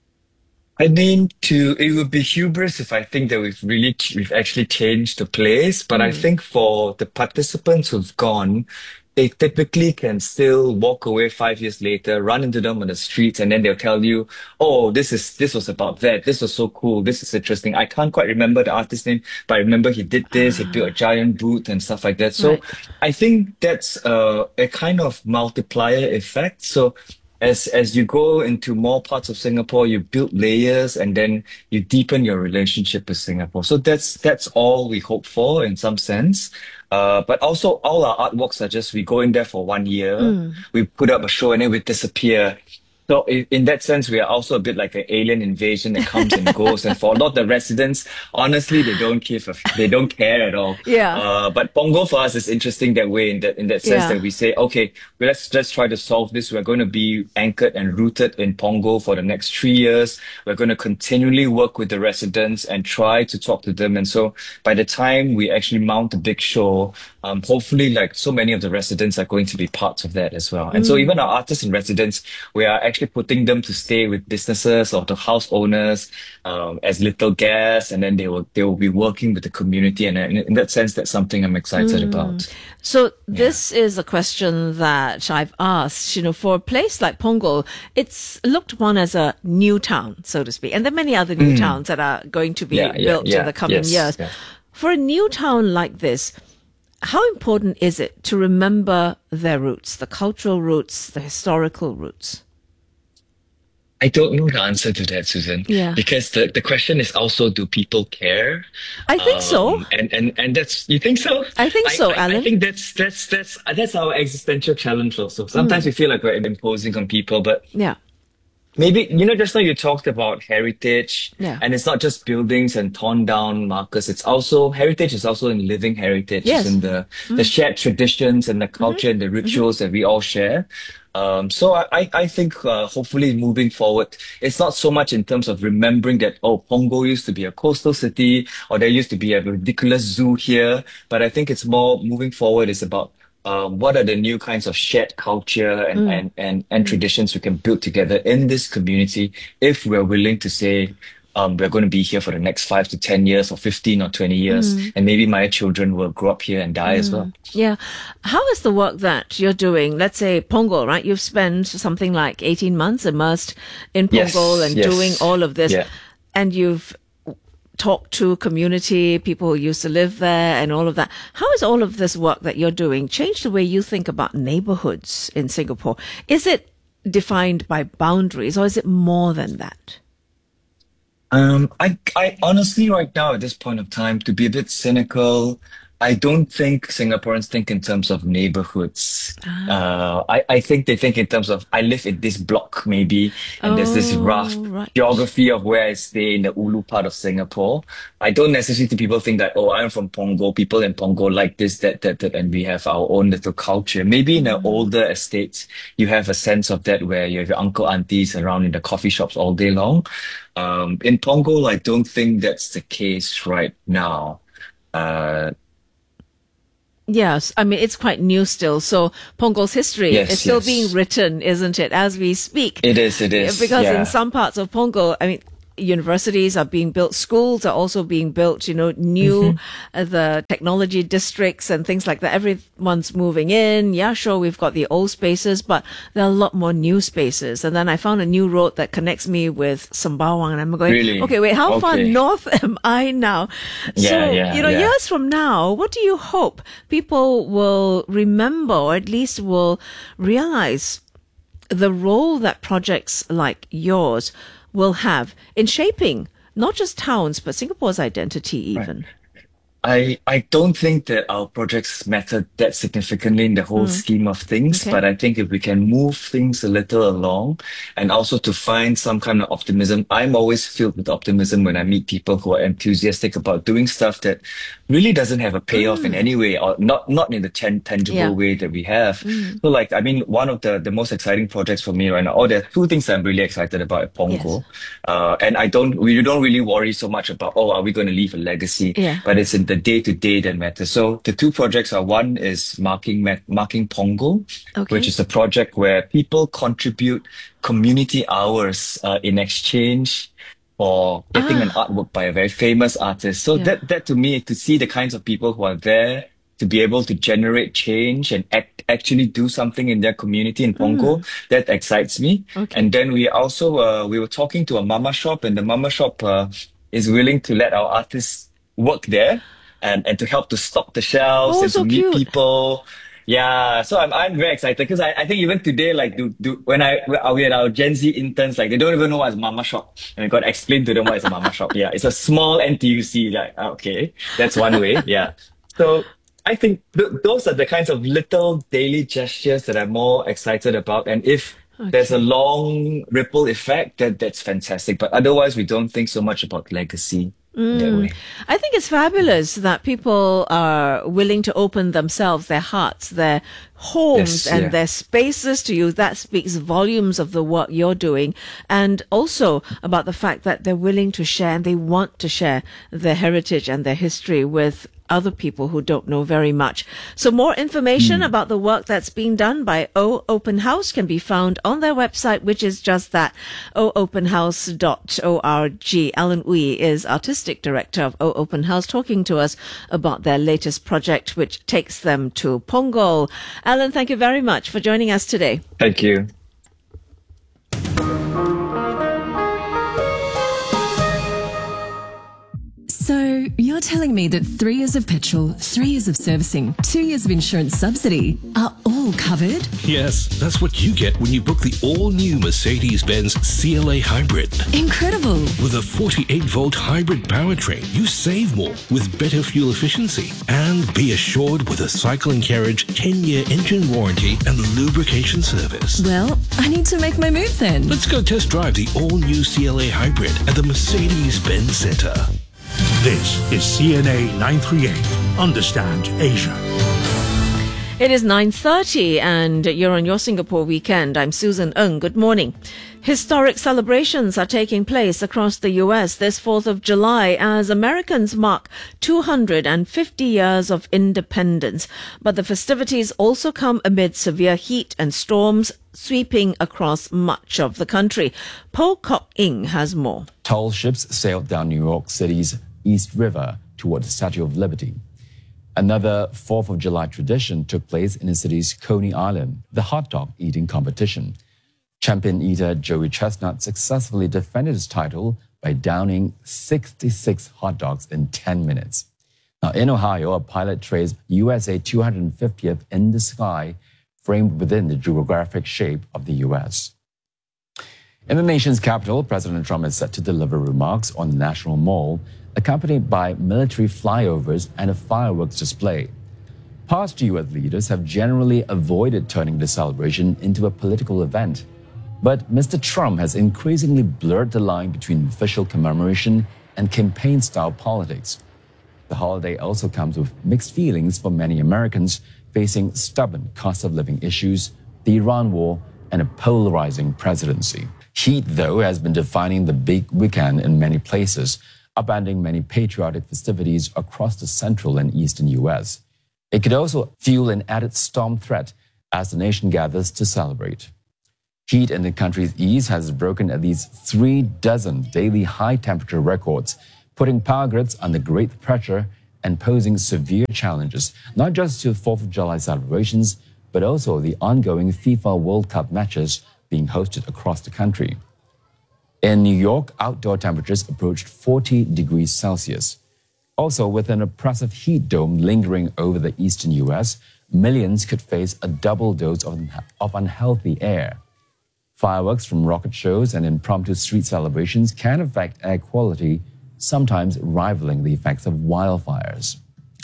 I mean, to it would be hubris if I think that we've really ch- we've actually changed the place. But I Mm. think for the participants who've gone, they typically can still walk away five years later, run into them on the streets, and then they'll tell you, "Oh, this is this was about that. This was so cool. This is interesting. I can't quite remember the artist's name, but I remember he did this. He built a giant booth and stuff like that." So Right. I think that's uh, a kind of multiplier effect. So as as you go into more parts of Singapore, you build layers and then you deepen your relationship with Singapore. So that's that's all we hope for in some sense. Uh, but also all our artworks are just we go in there for one year, Mm. we put up a show and then we disappear. So in, in that sense, we are also a bit like an alien invasion that comes and goes. And for a lot of the residents, honestly, they don't give a, they don't care at all. Yeah. Uh, but Punggol for us is interesting that way, in that in that sense Yeah. that we say, okay, well, let's let's try to solve this. We're going to be anchored and rooted in Punggol for the next three years. We're going to continually work with the residents and try to talk to them. And so by the time we actually mount a big show, um, hopefully, like so many of the residents are going to be parts of that as well. And so Mm. even our artists in residence, we are actually putting them to stay with businesses or the house owners um, as little guests, and then they will they will be working with the community. And in in that sense, that's something I'm excited Mm. about. So this is a question that I've asked, you know, for a place like Punggol, it's looked upon as a new town, so to speak. And there are many other new Mm. towns that are going to be Yeah, yeah, built yeah, in the coming yes, years. yeah. For a new town like this, how important is it to remember their roots, the cultural roots, the historical roots? I don't know the answer to that, Susan. Yeah. Because the, the question is also, do people care? I think so. Um, And, and and that's you think so? I think so, I, Alan. I think that's that's that's that's our existential challenge also. Sometimes Mm. we feel like we're imposing on people, but Yeah. maybe, you know, just now you talked about heritage, Yeah. and it's not just buildings and torn down markers. It's also, heritage is also in living heritage. Yes. It's in the, Mm. the shared traditions and the culture and the rituals that we all share. Um, so I, I I think uh, hopefully moving forward, it's not so much in terms of remembering that, oh, Punggol used to be a coastal city or there used to be a ridiculous zoo here. But I think it's more moving forward is about um, what are the new kinds of shared culture and, Mm. and, and, and traditions we can build together in this community if we're willing to say, um, we're going to be here for the next five to ten years or fifteen or twenty years. Mm. And maybe my children will grow up here and die as well. Yeah. How is the work that you're doing? Let's say Punggol, right? You've spent something like eighteen months immersed in Yes, Punggol and yes. doing all of this. Yeah. And you've talked to community, people who used to live there and all of that. How has all of this work that you're doing changed the way you think about neighborhoods in Singapore? Is it defined by boundaries or is it more than that? Um, I, I honestly, right now at this point of time, to be a bit cynical, I don't think Singaporeans think in terms of neighborhoods. Ah. Uh, I, I think they think in terms of, I live in this block maybe, and there's this Oh, rough right. geography of where I stay in the Ulu part of Singapore. I don't necessarily think people think that, oh, I'm from Punggol, people in Punggol like this, that, that, that, and we have our own little culture. Maybe in the older estates, you have a sense of that where you have your uncle, aunties around in the coffee shops all day long. Um, in Punggol, I don't think that's the case right now. Uh, Yes, I mean, it's quite new still. So Punggol's history Yes, is still yes. being written, isn't it, as we speak? It is, it is, Because yeah. in some parts of Punggol, I mean, universities are being built, schools are also being built, you know, new, Mm-hmm. uh, the technology districts and things like that. Everyone's moving in. Yeah, sure, we've got the old spaces, but there are a lot more new spaces. And then I found a new road that connects me with Sembawang, and I'm going, Really? okay, wait, how far Okay. north am I now? Yeah, so, yeah, you know, yeah. years from now, what do you hope people will remember, or at least will realize the role that projects like yours will have in shaping not just towns, but Singapore's identity even? I, I don't think that our projects matter that significantly in the whole Mm. scheme of things, Okay. but I think if we can move things a little along and also to find some kind of optimism, I'm always filled with optimism when I meet people who are enthusiastic about doing stuff that really doesn't have a payoff in any way, or not, not in the tan- tangible Yeah. way that we have. Mm. So like, I mean, one of the, the most exciting projects for me right now, oh, there are two things I'm really excited about at Punggol. Uh, and I don't, we don't really worry so much about, oh, are we going to leave a legacy? Yeah. But it's in the day-to-day that matters. So the two projects are, one is marking Ma- marking Punggol, Okay. which is a project where people contribute community hours uh, in exchange for getting an artwork by a very famous artist. So Yeah. that that to me, to see the kinds of people who are there to be able to generate change and act, actually do something in their community in Punggol, that excites me. Okay. And then we also uh, we were talking to a mama shop, and the mama shop uh, is willing to let our artists work there and, and to help to stock the shelves Oh, and so to meet cute. people. Yeah, so I'm I'm very excited because I, I think even today, like, do do when I we had our Gen Z interns, like they don't even know what's mama shop, and I got to explain to them what is a mama shop. Yeah, it's a small N T U C. Like, okay, that's one way. Yeah, so I think th- those are the kinds of little daily gestures that I'm more excited about, and if there's a long ripple effect, that that's fantastic. But otherwise, we don't think so much about legacy that Mm. way. I think it's fabulous that people are willing to open themselves, their hearts, their homes Yes, and yeah. their spaces to you. That speaks volumes of the work you're doing, and also about the fact that they're willing to share and they want to share their heritage and their history with other people who don't know very much. So more information about the work that's being done by O Open House can be found on their website, which is just that, o open house dot org. Alan Ooi is Artistic Director of O Open House, talking to us about their latest project, which takes them to Punggol. Alan, thank you very much for joining us today. Thank you. So, you're telling me that three years of petrol, three years of servicing, two years of insurance subsidy are all covered? Yes, that's what you get when you book the all-new Mercedes-Benz C L A Hybrid. Incredible! With a forty-eight volt hybrid powertrain, you save more with better fuel efficiency. And be assured with a cycle and carriage ten year engine warranty and lubrication service. Well, I need to make my move then. Let's go test drive the all-new C L A Hybrid at the Mercedes-Benz Center. This is C N A nine thirty-eight. Understand Asia. It is nine thirty and you're on your Singapore weekend. I'm Susan Ng. Good morning. Historic celebrations are taking place across the U S this fourth of July as Americans mark two hundred fifty years of independence. But the festivities also come amid severe heat and storms sweeping across much of the country. Po Kok Ing has more. Tall ships sailed down New York City's East River toward the Statue of Liberty. Another fourth of July tradition took place in the city's Coney Island, the hot dog eating competition. Champion eater Joey Chestnut successfully defended his title by downing sixty-six hot dogs in ten minutes. Now, in Ohio, a pilot traced U S A two hundred fiftieth in the sky, framed within the geographic shape of the U S. In the nation's capital, President Trump is set to deliver remarks on the National Mall accompanied by military flyovers and a fireworks display. Past U S leaders have generally avoided turning the celebration into a political event. But Mister Trump has increasingly blurred the line between official commemoration and campaign-style politics. The holiday also comes with mixed feelings for many Americans facing stubborn cost-of-living issues, the Iran war, and a polarizing presidency. Heat, though, has been defining the big weekend in many places, upending many patriotic festivities across the central and eastern U S. It could also fuel an added storm threat as the nation gathers to celebrate. Heat in the country's east has broken at least three dozen daily high-temperature records, putting power grids under great pressure and posing severe challenges, not just to fourth of July celebrations, but also the ongoing FIFA World Cup matches being hosted across the country. In New York, outdoor temperatures approached forty degrees Celsius. Also, with an oppressive heat dome lingering over the eastern U S, millions could face a double dose of, of unhealthy air. Fireworks from rocket shows and impromptu street celebrations can affect air quality, sometimes rivaling the effects of wildfires.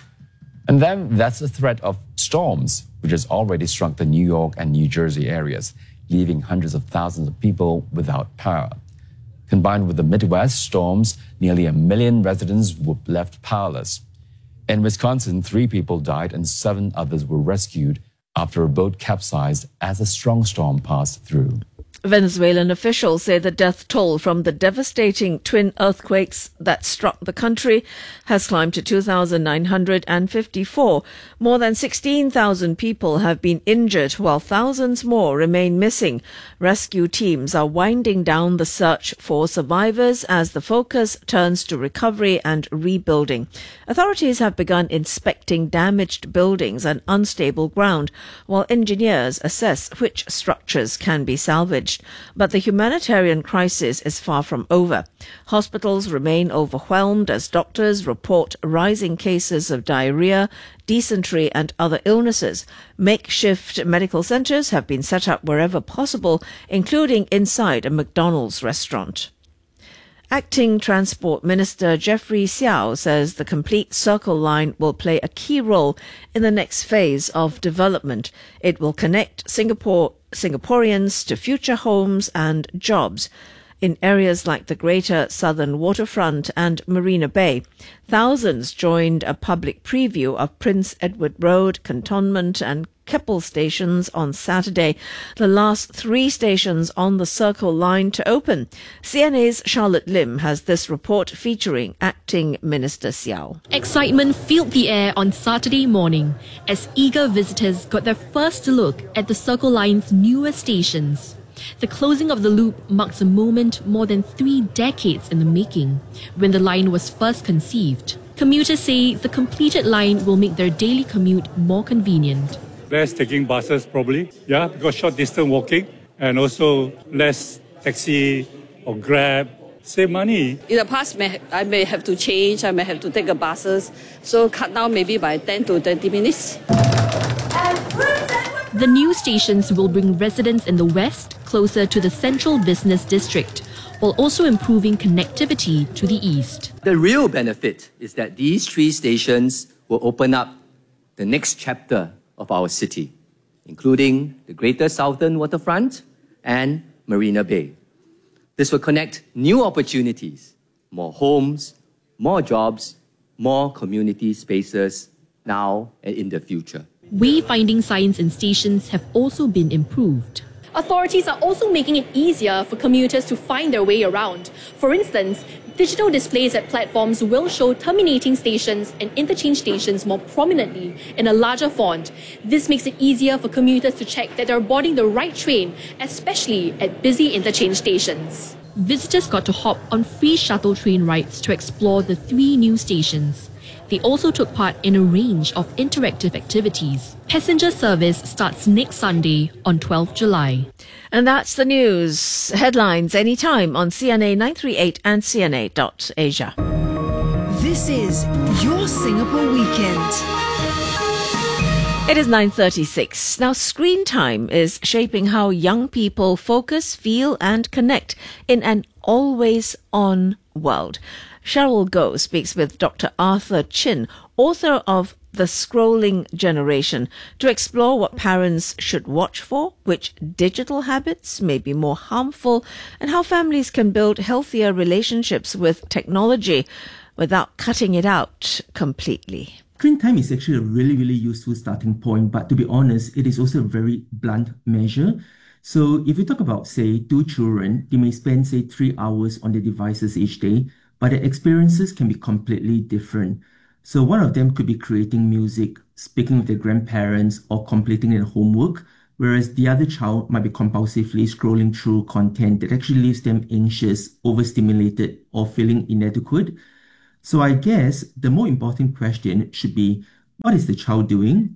And then that's the threat of storms, which has already struck the New York and New Jersey areas, leaving hundreds of thousands of people without power. Combined with the Midwest storms, nearly a million residents were left powerless. In Wisconsin, three people died and seven others were rescued after a boat capsized as a strong storm passed through. Venezuelan officials say the death toll from the devastating twin earthquakes that struck the country has climbed to two thousand nine hundred fifty-four. More than sixteen thousand people have been injured, while thousands more remain missing. Rescue teams are winding down the search for survivors as the focus turns to recovery and rebuilding. Authorities have begun inspecting damaged buildings and unstable ground, while engineers assess which structures can be salvaged. But the humanitarian crisis is far from over. Hospitals remain overwhelmed as doctors report rising cases of diarrhea, dysentery and other illnesses. Makeshift medical centres have been set up wherever possible, including inside a McDonald's restaurant. Acting Transport Minister Jeffrey Xiao says the complete Circle Line will play a key role in the next phase of development. It will connect Singapore Singaporeans to future homes and jobs in areas like the Greater Southern Waterfront and Marina Bay. Thousands joined a public preview of Prince Edward Road, Cantonment and Keppel stations on Saturday, the last three stations on the Circle Line to open. C N A's Charlotte Lim has this report featuring Acting Minister Xiao. Excitement filled the air on Saturday morning as eager visitors got their first look at the Circle Line's newer stations. The closing of the loop marks a moment more than three decades in the making, when the line was first conceived. Commuters say the completed line will make their daily commute more convenient. Less taking buses probably, yeah, because short distance walking, and also less taxi or Grab. Save money. In the past, I may have to change, I may have to take a buses, so cut down maybe by ten to twenty minutes. The new stations will bring residents in the west closer to the central business district, while also improving connectivity to the east. The real benefit is that these three stations will open up the next chapter of our city, including the Greater Southern Waterfront and Marina Bay. This will connect new opportunities, more homes, more jobs, more community spaces now and in the future. Wayfinding signs in stations have also been improved. Authorities are also making it easier for commuters to find their way around. For instance, digital displays at platforms will show terminating stations and interchange stations more prominently in a larger font. This makes it easier for commuters to check that they're boarding the right train, especially at busy interchange stations. Visitors got to hop on free shuttle train rides to explore the three new stations. They also took part in a range of interactive activities. Passenger service starts next Sunday on twelfth of July. And that's the news. Headlines anytime on C N A nine three eight and C N A dot asia. This is Your Singapore Weekend. It is nine thirty-six. Now, screen time is shaping how young people focus, feel and connect in an always-on world. Cheryl Goh speaks with Doctor Arthur Chin, author of The Scrolling Generation, to explore what parents should watch for, which digital habits may be more harmful, and how families can build healthier relationships with technology without cutting it out completely. Screen time is actually a really, really useful starting point, but to be honest, it is also a very blunt measure. So if you talk about, say, two children, they may spend, say, three hours on their devices each day, but their experiences can be completely different. So one of them could be creating music, speaking with their grandparents, or completing their homework, whereas the other child might be compulsively scrolling through content that actually leaves them anxious, overstimulated, or feeling inadequate. So I guess the more important question should be, what is the child doing?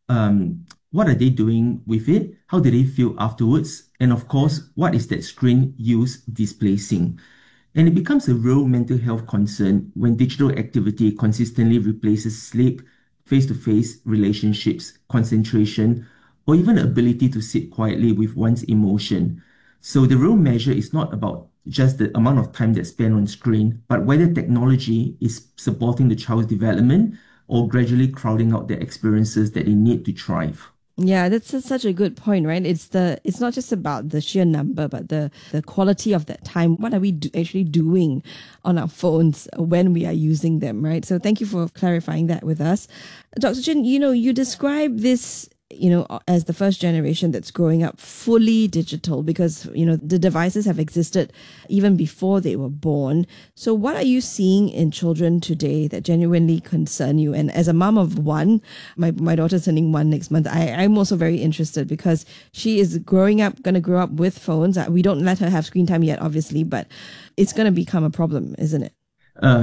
Um, what are they doing with it? How do they feel afterwards? And of course, what is that screen use displacing? And it becomes a real mental health concern when digital activity consistently replaces sleep, face-to-face relationships, concentration, or even the ability to sit quietly with one's emotion. So the real measure is not about just the amount of time that's spent on screen, but whether technology is supporting the child's development or gradually crowding out the experiences that they need to thrive. Yeah, that's a, such a good point, right? It's the it's not just about the sheer number, but the, the quality of that time. What are we do, actually doing on our phones when we are using them, right? So thank you for clarifying that with us. Doctor Chin, you know, you describe this, you know, as the first generation that's growing up fully digital because, you know, the devices have existed even before they were born. So what are you seeing in children today that genuinely concern you? And as a mom of one, my, my daughter's turning one next month, I, I'm also very interested because she is growing up, going to grow up with phones. We don't let her have screen time yet, obviously, but it's going to become a problem, isn't it? Uh,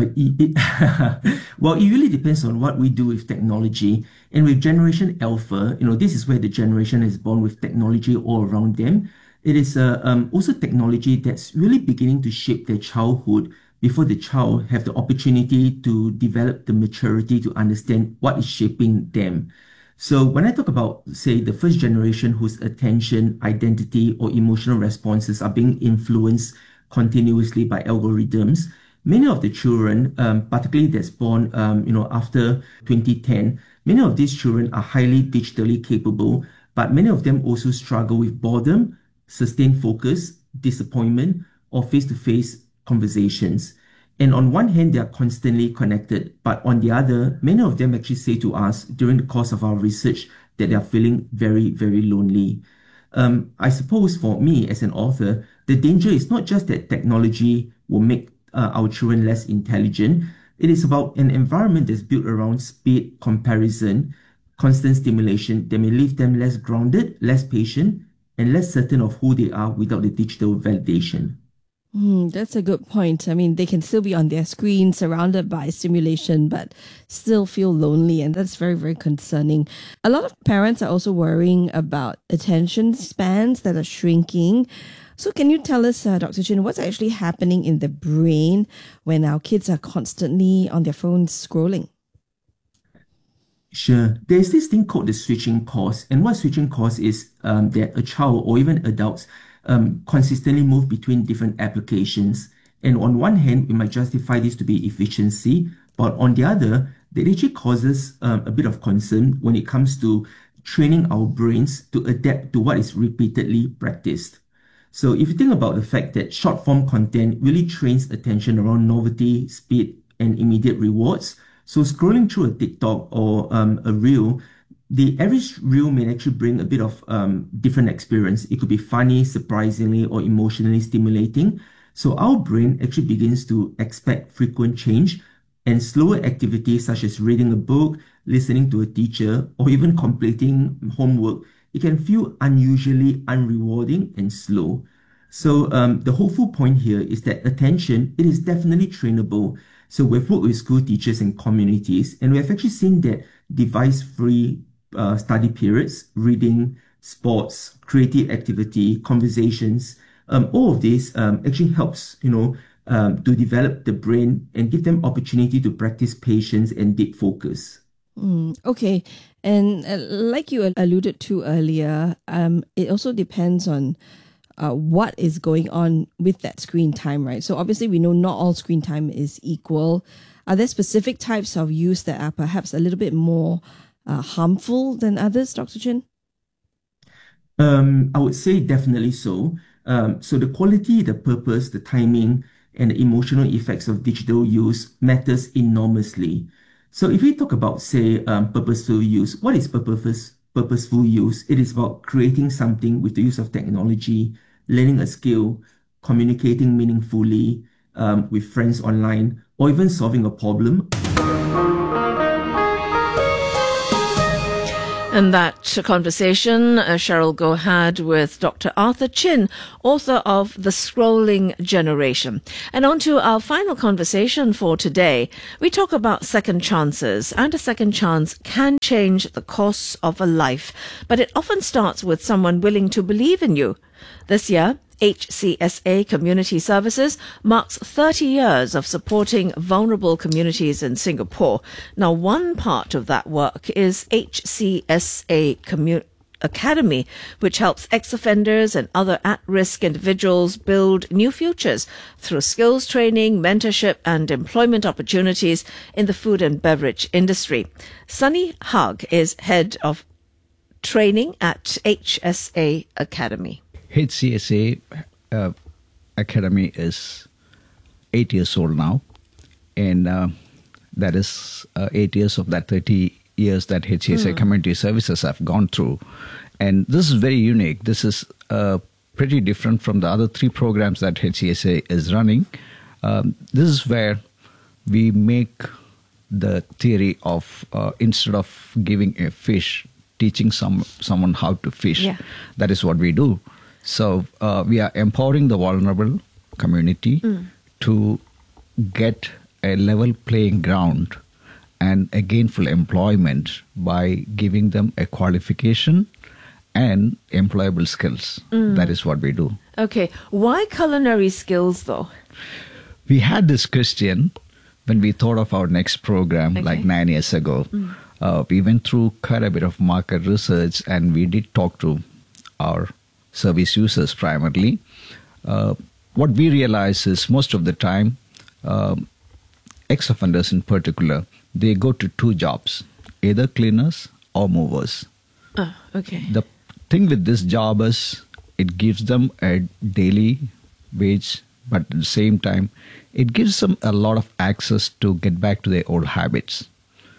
it, well, it really depends on what we do with technology. And with Generation Alpha, you know, this is where the generation is born with technology all around them. It is uh, um, also technology that's really beginning to shape their childhood before the child have the opportunity to develop the maturity to understand what is shaping them. So when I talk about, say, the first generation whose attention, identity, or emotional responses are being influenced continuously by algorithms, many of the children, um, particularly that's born, um, you know, after twenty ten, many of these children are highly digitally capable, but many of them also struggle with boredom, sustained focus, disappointment, or face-to-face conversations. And on one hand, they are constantly connected, but on the other, many of them actually say to us during the course of our research that they are feeling very, very lonely. Um, I suppose for me as an author, the danger is not just that technology will make Uh, our children less intelligent. It is about an environment that's built around speed, comparison, constant stimulation that may leave them less grounded, less patient, and less certain of who they are without the digital validation. Mm, that's a good point. I mean, they can still be on their screen, surrounded by stimulation, but still feel lonely. And that's very, very concerning. A lot of parents are also worrying about attention spans that are shrinking. So can you tell us, uh, Doctor Chin, what's actually happening in the brain when our kids are constantly on their phones scrolling? Sure. There's this thing called the switching cost. And what switching cost is um, that a child or even adults um, consistently move between different applications. And on one hand, we might justify this to be efficiency, but on the other, that actually causes um, a bit of concern when it comes to training our brains to adapt to what is repeatedly practiced. So if you think about the fact that short form content really trains attention around novelty, speed, and immediate rewards. So scrolling through a TikTok or um, a reel, the average reel may actually bring a bit of um, different experience. It could be funny, surprisingly, or emotionally stimulating. So our brain actually begins to expect frequent change, and slower activities such as reading a book, listening to a teacher, or even completing homework, it can feel unusually unrewarding and slow. So um, the hopeful point here is that attention, it is definitely trainable. So we've worked with school teachers and communities, and we have actually seen that device-free uh, study periods, reading, sports, creative activity, conversations, um, all of this um, actually helps, you know, um, to develop the brain and give them opportunity to practice patience and deep focus. Mm, okay. And uh, like you alluded to earlier, um, it also depends on uh, what is going on with that screen time, right? So obviously we know not all screen time is equal. Are there specific types of use that are perhaps a little bit more uh, harmful than others, Doctor Chin? Um, I would say definitely so. Um, so the quality, the purpose, the timing, and the emotional effects of digital use matters enormously. So if we talk about, say, um, purposeful use, what is purpose, purposeful use? It is about creating something with the use of technology, learning a skill, communicating meaningfully um, with friends online, or even solving a problem. And that conversation uh, Cheryl Goh had with Doctor Arthur Chin, author of The Scrolling Generation. And on to our final conversation for today. We talk about second chances, and a second chance can change the course of a life, but it often starts with someone willing to believe in you. This year, H C S A Community Services marks thirty years of supporting vulnerable communities in Singapore. Now, one part of that work is H C S A Commu- Academy, which helps ex-offenders and other at-risk individuals build new futures through skills training, mentorship and employment opportunities in the food and beverage industry. Sunny Hug is head of training at H C S A Academy. H C S A uh, Academy is eight years old now, and uh, that is uh, eight years of that thirty years that H C S A mm. Community Services have gone through. And this is very unique. This is uh, pretty different from the other three programs that H C S A is running. Um, this is where we make the theory of uh, instead of giving a fish, teaching some someone how to fish. Yeah. That is what we do. So uh, we are empowering the vulnerable community mm. to get a level playing ground and a gainful employment by giving them a qualification and employable skills. Mm. That is what we do. Okay. Why culinary skills, though? We had this question when we thought of our next program, okay. like nine years ago. Mm. Uh, we went through quite a bit of market research, and we did talk to our service users primarily. Uh, what we realize is most of the time, uh, ex-offenders in particular, they go to two jobs, either cleaners or movers. Oh, okay. The thing with this job is it gives them a daily wage, but at the same time, it gives them a lot of access to get back to their old habits.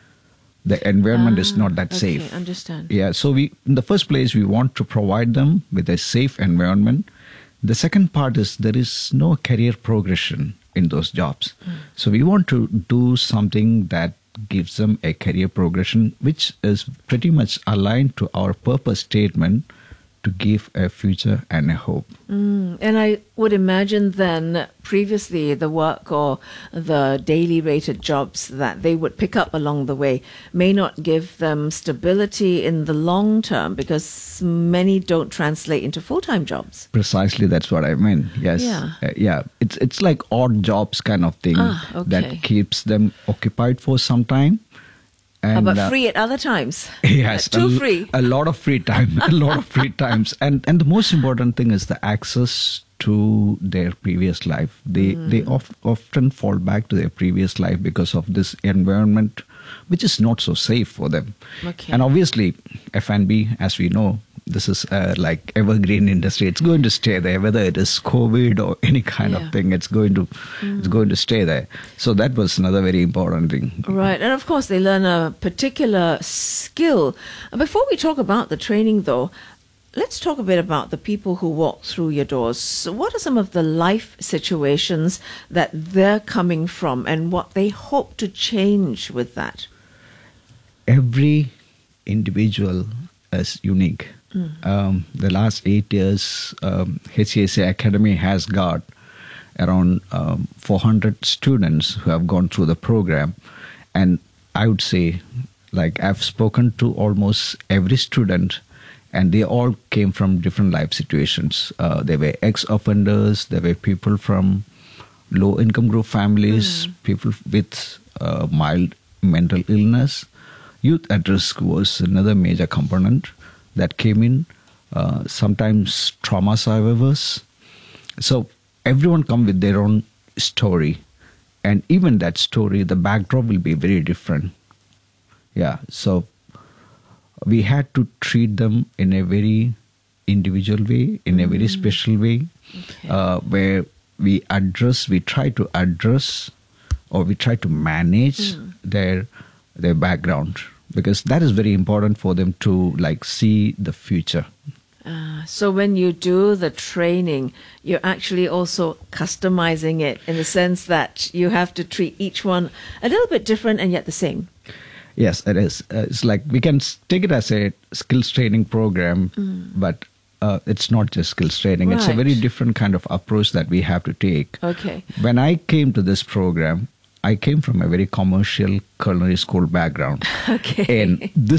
The environment ah, is not that okay, safe. Understand. Yeah, so we, in the first place, we want to provide them with a safe environment. The second part is there is no career progression in those jobs. Mm. So we want to do something that gives them a career progression, which is pretty much aligned to our purpose statement to give a future and a hope. Mm, and I would imagine then previously the work or the daily rated jobs that they would pick up along the way may not give them stability in the long term because many don't translate into full-time jobs. Precisely, that's what I mean. Yes. Yeah. Uh, yeah. It's, it's like odd jobs kind of thing ah, okay. that keeps them occupied for some time. And, How about uh, free at other times? Yes, too a, free. A lot of free time, a lot of free times, and and the most important thing is the access to their previous life. They mm. they of, often fall back to their previous life because of this environment, which is not so safe for them. Okay. And obviously, F and B, as we know, this is uh, like evergreen industry. It's going to stay there, whether it is COVID or any kind yeah. of thing. It's going to mm. it's going to stay there. So that was another very important thing. Right, and of course they learn a particular skill. Before we talk about the training, though, let's talk a bit about the people who walk through your doors. So what are some of the life situations that they're coming from, and what they hope to change with that? Every individual is unique. Mm. Um, the last eight years, um, H C S A Academy has got around um, four hundred students who have gone through the program. And I would say, like, I've spoken to almost every student, and they all came from different life situations. Uh, they were ex-offenders, there were people from low-income group families, mm. people with uh, mild mental illness. Youth at risk was another major component that came in. uh, sometimes trauma survivors. So everyone come with their own story, and even that story, the backdrop will be very different. Yeah, so we had to treat them in a very individual way, in a very special way, Okay. uh, where we address, we try to address, or we try to manage Mm. their their background, because that is very important for them to like see the future. Ah, so when you do the training, you're actually also customizing it in the sense that you have to treat each one a little bit different and yet the same. Yes, it is. Uh, it's like we can s- take it as a skills training program, Mm. but uh, it's not just skills training. It's a very Right. different kind of approach that we have to take. Okay. When I came to this program, I came from a very commercial culinary school background. Okay. And this